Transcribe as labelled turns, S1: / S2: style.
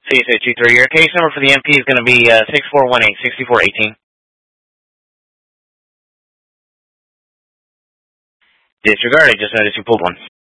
S1: See you, 23. Your case number for the MP is going to be 6418-6418. Disregard, I just noticed you pulled one.